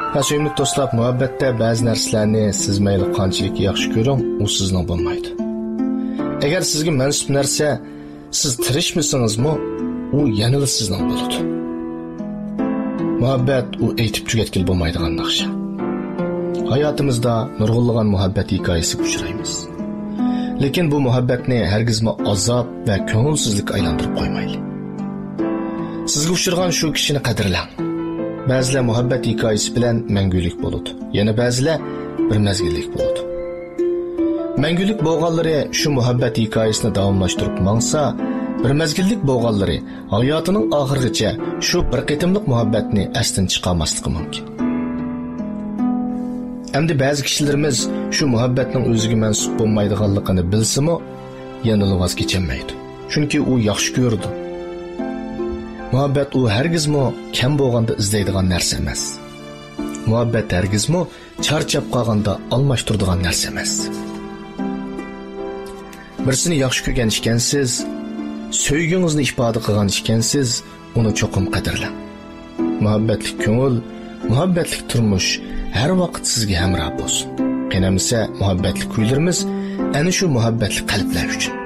Sevimli dostlar, muhabbetdə bəzi nərsələrni siz məyli qançalik yaxşı görün, o sizin olmaydı. Əgər sizə mənsub нәрsə siz tirişmisingizmi, o yanılı sizin болады. Muhabbet o aytib tugatkil bo'lmaydigan naqsha. Hayatımızda nurg'unlagan muhabbet hikoyasi uchraymiz. Lekin bu muhabbetni hargizmi azob va ko'ngilsizlik aylantirib qo'ymaydi. Sizga uchragan shu kishini qadrlang. Ba'zilar muhabbet hikoyasi bilan mangulik bo'ladi. Yana ba'zilar bir mezgillik bo'ladi. Mangulik bo'lganlari shu muhabbet hikoyasini davomlashtirib mangsa, bir mezgillik bo'lganlari hayotining oxirigacha shu bir qitimliq muhabbetni asdan chiqarmasligi mumkin. Endi ba'zi kishilarimiz shu muhabbetning o'ziga mansub bo'lmaydiganligini bilsa-mu, yana voz kechmaydi. Chunki u yaxshi ko'rdi. Muhabbet u hargizmi kam bo'lganda izlaydigan narsa emas. Muhabbet hargizmi charchab qolganda almashtiradigan narsa emas. Birsini yaxshi ko'rgan ekansiz, sevgingizni ifoda qilgan ekansiz, uni cho'qim qadrlang. Muhabbetlik ko'ngil, muhabbetlik turmush har vaqt sizga hamroh bo'lsin. Qanamisa muhabbetlik kuylarimiz ana shu muhabbetlik qalblar uchun.